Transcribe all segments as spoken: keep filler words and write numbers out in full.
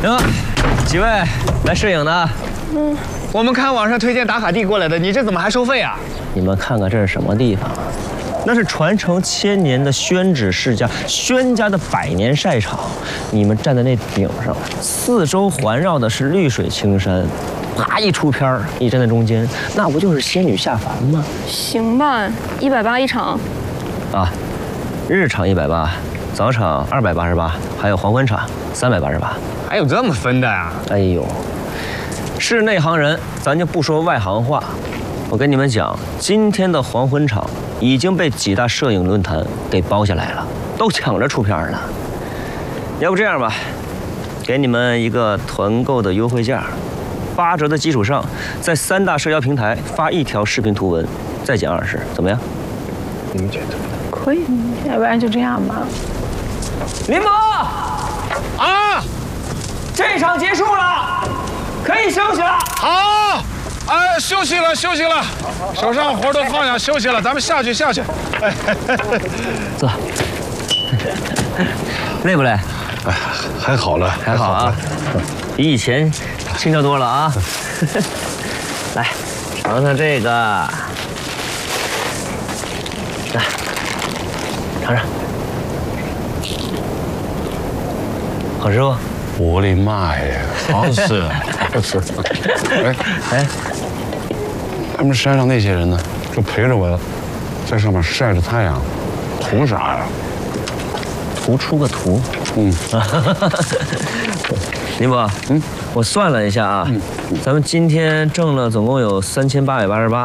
行，几位来摄影的？ 嗯， 我们看网上推荐打卡地过来的，你这怎么还收费啊？ 你们看看这是什么地方？那是传承千年的宣纸世家宣家的百年晒场。你们站在那顶上，四周环绕的是绿水青山，啪一出片儿，你站在中间，那不就是仙女下凡吗？ 行吧，一百八一场。 啊，日场一百八，早场二百八十八，还有黄昏场三百八十八。 还有这么分的呀？ 哎呦，是内行人，咱就不说外行话。我跟你们讲，今天的黄昏场已经被几大摄影论坛给包下来了，都抢着出片了。要不这样吧，给你们一个团购的优惠价，八折的基础上，在三大社交平台发一条视频图文，再减二十，怎么样？ 你们觉得？ 可以，要不然就这样吧。 林博， 啊， 这场结束了，可以休息了。 好。哎，休息了，休息了，手上活都放下，休息了，咱们下去，下去。哎， 坐。累不累？ 哎，还好了， 还好啊，比以前轻巧多了啊。来，尝尝这个，来，尝尝，好吃不？ 我的妈呀，好吃，好吃！哎哎，他们山上那些人呢，就陪着我，在上面晒着太阳，图啥呀？ 图出个图。嗯。林博，嗯，我算了一下啊，嗯、咱们今天挣了总共有三千八百八十八。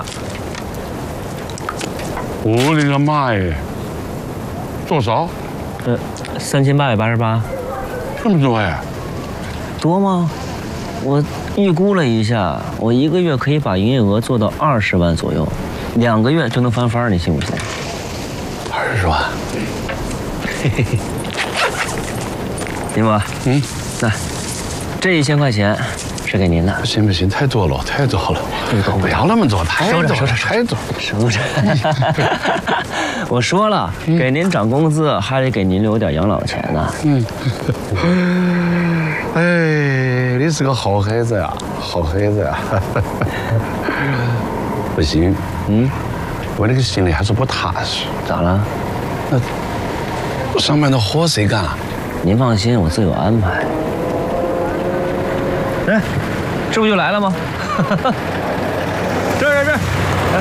我的个妈呀！多少？ 呃，三千八百八十八。 这么多呀？ 多吗？我预估了一下，我一个月可以把营业额做到二十万左右，两个月就能翻番，你信不信？ 二十万。 嘿嘿嘿。林博，嗯，那这一千块钱是给您的。 不行不行，太多了，太多了， 太多， 不要那么多，太多了，太多， 收着。我说了，给您涨工资，还得给您留点养老钱呢。嗯。 哎，你是个好孩子呀，好孩子呀。不行，嗯，我这个心里还是不踏实。 咋了？ 那上面的活谁干啊？ 您放心，我自有安排。哎，这不就来了吗？这这这，来。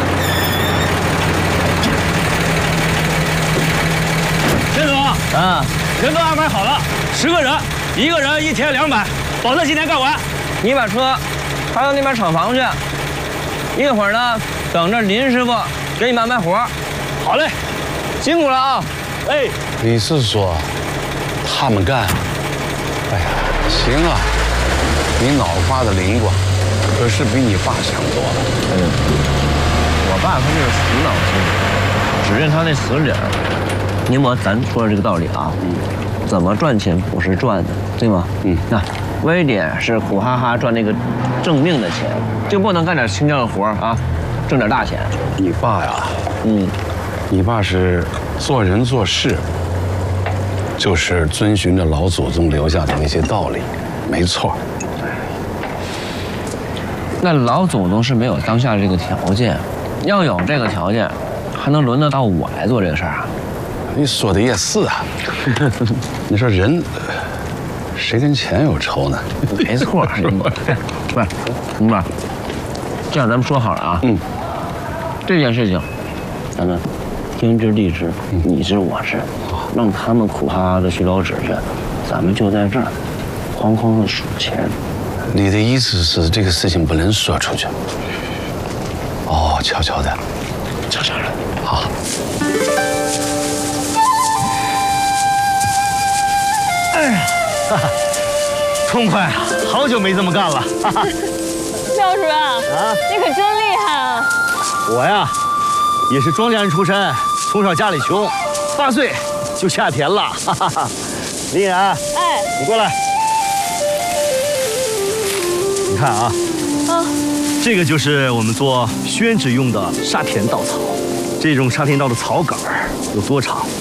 陈总啊， 人都安排好了，十个人，一个人一天两百，保证今天干完。 你把车开到那边厂房去，一会儿呢，等着林师傅给你们安排活。 好嘞， 辛苦了啊！ 哎， 你是说他们干？哎呀，行啊，你脑瓜子灵光，可是比你爸强多了。 嗯，我爸他就是死脑筋，只认他那死理儿。您我咱说的这个道理啊，嗯，怎么赚钱不是赚的，对吗？嗯，那威廉是苦哈哈赚那个挣命的钱，就不能干点轻巧的活啊，挣点大钱。 你爸呀，嗯，你爸是做人做事，就是遵循着老祖宗留下的那些道理，没错。 那老祖宗是没有当下这个条件，要有这个条件，还能轮得到我来做这个事儿啊？ 你说的也是啊，你说人谁跟钱有仇呢？ 没错，是吗？不是，明白？这样咱们说好了啊，嗯，这件事情，咱们天知地知，你知我知，让他们苦哈哈的去捞纸去，咱们就在这儿哐哐的数钱。 你的意思是这个事情不能说出去？哦，悄悄的， 悄悄的， 好。 哎呀，哈哈，痛快啊！好久没这么干了。哈哈， 廖主任啊，你可真厉害啊！ 我呀，也是庄稼人出身，从小家里穷，八岁就下田了。哈哈哈。林然，哎，你过来。你看啊，啊，这个就是我们做宣纸用的沙田稻草。这种沙田稻的草杆有多长？